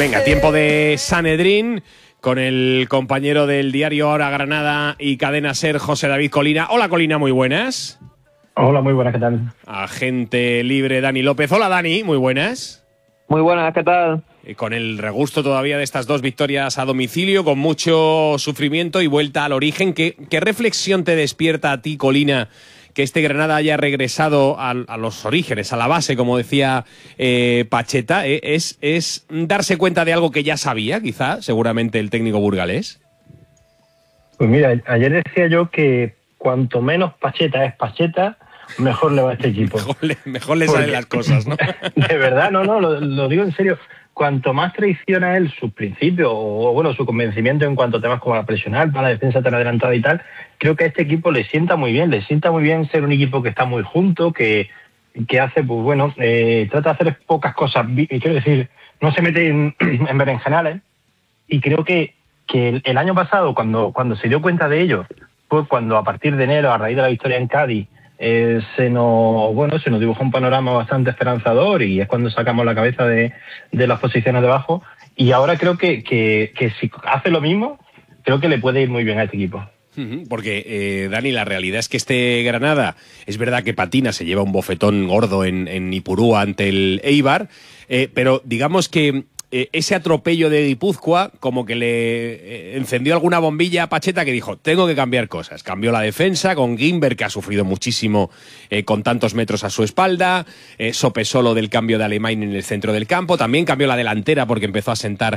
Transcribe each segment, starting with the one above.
Venga, tiempo de Sanedrín con el compañero del diario Ahora Granada y Cadena SER, José David Colina. Hola Colina, muy buenas. Hola, muy buenas, ¿qué tal? Agente libre Dani López. Hola Dani, muy buenas. Muy buenas, ¿qué tal? Con el regusto todavía de estas 2 victorias a domicilio, con mucho sufrimiento y vuelta al origen. ¿Qué reflexión te despierta a ti, Colina, que este Granada haya regresado a los orígenes, a la base, como decía Pacheta? ¿Es darse cuenta de algo que ya sabía, quizá, seguramente el técnico burgalés? Pues mira, ayer decía yo que cuanto menos Pacheta es Pacheta, mejor le va a este equipo. mejor le salen las cosas, ¿no? De verdad, lo digo en serio. Cuanto más traiciona él sus principios o bueno, su convencimiento en cuanto a temas como la presionar, para la defensa tan adelantada y tal, creo que a este equipo le sienta muy bien ser un equipo que está muy junto, que hace, pues bueno, trata de hacer pocas cosas, quiero decir, no se mete en berenjenales, y creo que el año pasado, cuando se dio cuenta de ello, fue cuando a partir de enero, a raíz de la victoria en Cádiz, se nos dibujó un panorama bastante esperanzador y es cuando sacamos la cabeza de las posiciones de abajo, y ahora creo que si hace lo mismo, creo que le puede ir muy bien a este equipo. Porque, Dani, la realidad es que este Granada, es verdad que patina, se lleva un bofetón gordo en Ipurúa ante el Eibar, pero digamos que ese atropello de Guipúzcoa como que le encendió alguna bombilla a Pacheta, que dijo, tengo que cambiar cosas. Cambió la defensa con Guimber, que ha sufrido muchísimo con tantos metros a su espalda, sopesó lo del cambio de Alemán en el centro del campo, también cambió la delantera porque empezó a sentar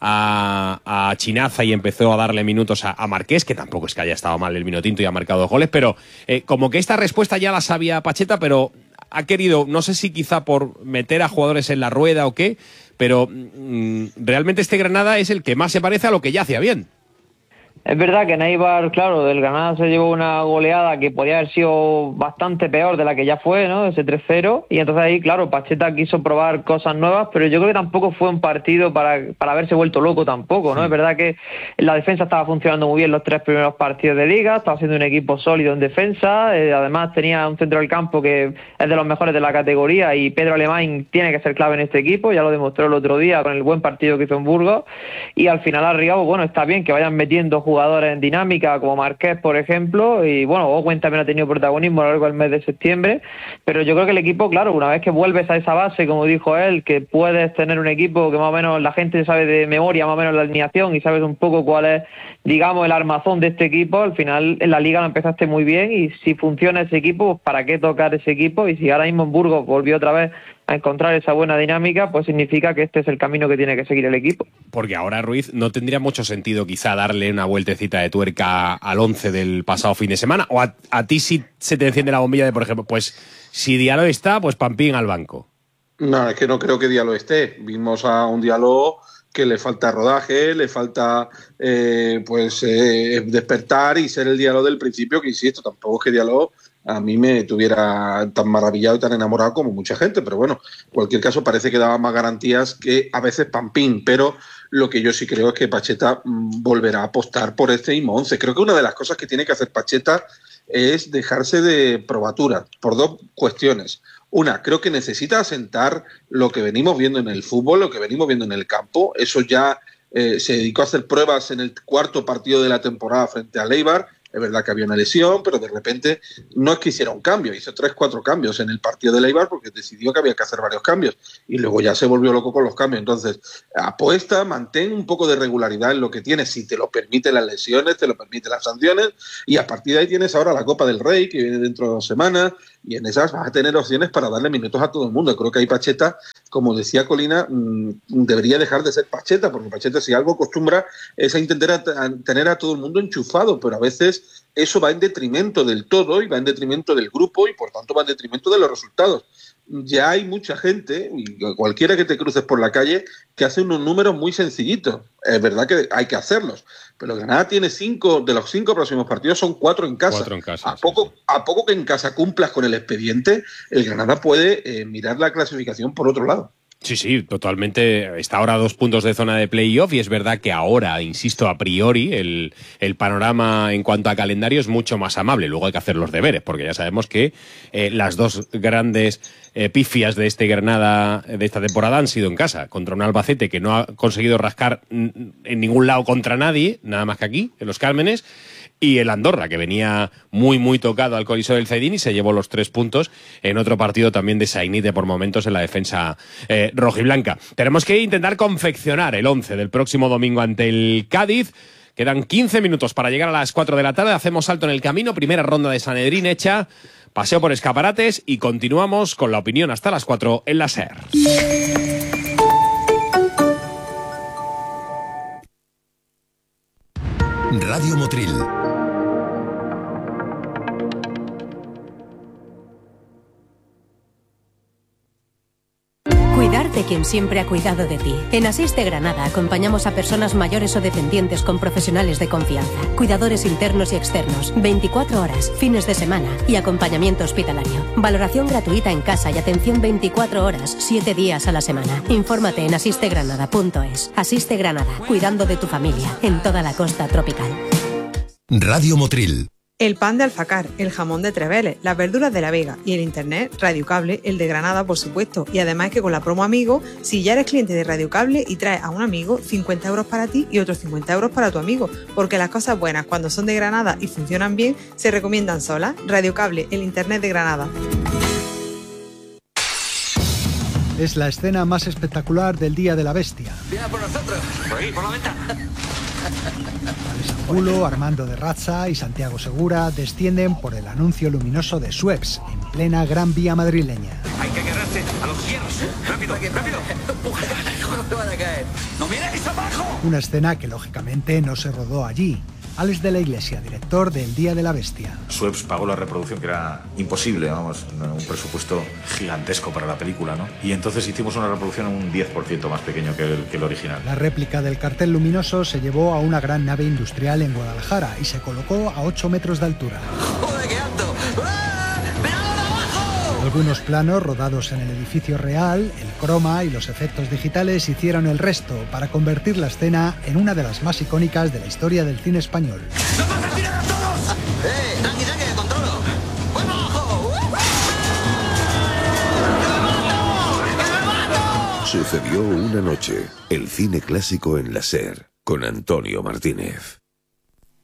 a Chinaza y empezó a darle minutos a Marqués, que tampoco es que haya estado mal el Vinotinto y ha marcado 2 goles, pero como que esta respuesta ya la sabía Pacheta, pero ha querido, no sé si quizá por meter a jugadores en la rueda o qué, pero realmente este Granada es el que más se parece a lo que ya hacía bien. Es verdad que en Eibar, claro, del Granada se llevó una goleada que podía haber sido bastante peor de la que ya fue, ¿no? Ese 3-0, y entonces ahí, claro, Pacheta quiso probar cosas nuevas, pero yo creo que tampoco fue un partido para haberse vuelto loco tampoco, ¿no? Sí. Es verdad que la defensa estaba funcionando muy bien los 3 primeros partidos de Liga, estaba siendo un equipo sólido en defensa, además tenía un centro del campo que es de los mejores de la categoría, y Pedro Alemán tiene que ser clave en este equipo, ya lo demostró el otro día con el buen partido que hizo en Burgos, y al final arriba, bueno, está bien que vayan metiendo jugadores en dinámica como Marqués, por ejemplo, y bueno, Owen también ha tenido protagonismo a lo largo del mes de septiembre, pero yo creo que el equipo, claro, una vez que vuelves a esa base, como dijo él, que puedes tener un equipo que más o menos la gente sabe de memoria más o menos la alineación y sabes un poco cuál es, digamos, el armazón de este equipo, al final en la Liga lo empezaste muy bien, y si funciona ese equipo, pues ¿para qué tocar ese equipo? Y si ahora mismo en Burgos volvió otra vez a encontrar esa buena dinámica, pues significa que este es el camino que tiene que seguir el equipo. Porque ahora, Ruiz, no tendría mucho sentido quizá darle una vueltecita de tuerca al 11 del pasado fin de semana, o a ti sí se te enciende la bombilla de, por ejemplo, pues si Diallo está, pues Pampín al banco. No, es que no creo que Diallo esté. Vimos a un Diallo que le falta rodaje, le falta despertar y ser el Diallo del principio, que insisto, tampoco es que Diallo a mí me tuviera tan maravillado y tan enamorado como mucha gente, pero bueno, en cualquier caso parece que daba más garantías que a veces Pampín, pero lo que yo sí creo es que Pacheta volverá a apostar por este mismo 11. Creo que una de las cosas que tiene que hacer Pacheta es dejarse de probaturas por 2 cuestiones. Una, creo que necesita asentar lo que venimos viendo en el fútbol, lo que venimos viendo en el campo. Eso ya se dedicó a hacer pruebas en el 4º partido de la temporada frente al Eibar. Es verdad que había una lesión, pero de repente no es que hiciera un cambio, hizo 3-4 cambios en el partido de Eibar porque decidió que había que hacer varios cambios y luego ya se volvió loco con los cambios. Entonces, apuesta, mantén un poco de regularidad en lo que tienes, si te lo permiten las lesiones, te lo permiten las sanciones, y a partir de ahí tienes ahora la Copa del Rey que viene dentro de 2 semanas, y en esas vas a tener opciones para darle minutos a todo el mundo. Creo que ahí Pacheta, como decía Colina, debería dejar de ser Pacheta, porque Pacheta, si algo acostumbra, es a intentar tener a todo el mundo enchufado, pero a veces eso va en detrimento del todo y va en detrimento del grupo y por tanto va en detrimento de los resultados. Ya hay mucha gente, y cualquiera que te cruces por la calle, que hace unos números muy sencillitos. Es verdad que hay que hacerlos, pero Granada tiene 5, de los 5 próximos partidos son 4 en casa. 4 en casa. A poco que en casa cumplas con el expediente, el Granada puede mirar la clasificación por otro lado. Sí, totalmente. Está ahora a 2 puntos de zona de playoff y es verdad que ahora, insisto, a priori, el panorama en cuanto a calendario es mucho más amable. Luego hay que hacer los deberes, porque ya sabemos que las dos grandes pifias de este Granada de esta temporada han sido en casa, contra un Albacete que no ha conseguido rascar en ningún lado contra nadie, nada más que aquí, en los Cármenes, y el Andorra, que venía muy tocado al Coliseo del Zaidín y se llevó los 3 puntos en otro partido también de sainete por momentos en la defensa rojiblanca. Tenemos que intentar confeccionar el 11 del próximo domingo ante el Cádiz. Quedan 15 minutos para llegar a las 4 de la tarde. Hacemos salto en el camino. Primera ronda de Sanedrín hecha. Paseo por escaparates y continuamos con la opinión hasta las 4 en la SER. Radio Motril. Cuidar de quien siempre ha cuidado de ti. En Asiste Granada acompañamos a personas mayores o dependientes con profesionales de confianza, cuidadores internos y externos, 24 horas, fines de semana y acompañamiento hospitalario. Valoración gratuita en casa y atención 24 horas, 7 días a la semana. Infórmate en asistegranada.es. Asiste Granada, cuidando de tu familia en toda la costa tropical. Radio Motril. El pan de Alfacar, el jamón de Treveles, las verduras de La Vega y el internet, Radiocable, el de Granada, por supuesto. Y además que con la promo Amigo, si ya eres cliente de Radiocable y traes a un amigo, 50 euros para ti y otros 50 euros para tu amigo. Porque las cosas buenas, cuando son de Granada y funcionan bien, se recomiendan solas. Radiocable, el internet de Granada. Es la escena más espectacular del Día de la Bestia. ¡Viene por nosotros! ¡Por ahí, por la ventana! Angulo, Armando de Razza y Santiago Segura descienden por el anuncio luminoso de Suez, en plena Gran Vía madrileña. Hay que agarrarse a los hierros. ¡Rápido, rápido! ¡No te van a caer! ¡No miréis abajo! Una escena que lógicamente no se rodó allí. Alex de la Iglesia, director del Día de la Bestia. Suez pagó la reproducción, que era imposible, vamos, un presupuesto gigantesco para la película, ¿no? Y entonces hicimos una reproducción un 10% más pequeño que el original. La réplica del cartel luminoso se llevó a una gran nave industrial en Guadalajara y se colocó a 8 metros de altura. ¡Joder, qué alto! Algunos planos rodados en el edificio real, el croma y los efectos digitales hicieron el resto para convertir la escena en una de las más icónicas de la historia del cine español. ¡Nos vas a tirar a todos! ¡Tranqui, que controlo! ¡Fuego abajo! Sucedió una noche. El cine clásico en la SER, con Antonio Martínez.